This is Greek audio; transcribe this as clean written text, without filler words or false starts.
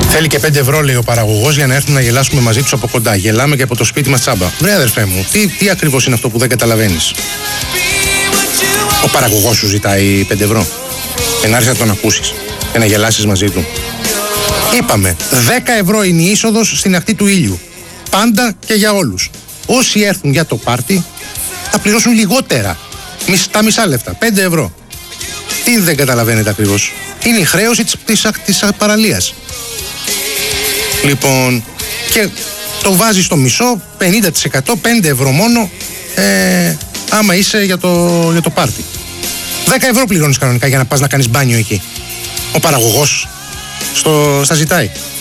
Θέλει και 5 ευρώ, λέει ο παραγωγός, για να έρθουμε να γελάσουμε μαζί τους από κοντά. Γελάμε και από το σπίτι μας τσάμπα. Βρε αδερφέ μου, τι ακριβώς είναι αυτό που δεν καταλαβαίνεις? Ο παραγωγός σου ζητάει 5 ευρώ. Και να έρθεις να τον ακούσεις και να γελάσεις μαζί του. Είπαμε, 10 ευρώ είναι η είσοδος στην ακτή του ήλιου. Πάντα και για όλους. Όσοι έρθουν για το πάρτι θα πληρώσουν λιγότερα. Τα μισά λεφτά, 5 ευρώ. Τι δεν καταλαβαίνετε ακριβώς? Είναι η χρέωση της παραλίας. Λοιπόν, και το βάζει στο μισό, 50%, 5 ευρώ μόνο, άμα είσαι για το πάρτι. 10 ευρώ πληρώνεις κανονικά για να πας να κάνεις μπάνιο εκεί. Ο παραγωγός στα ζητάει.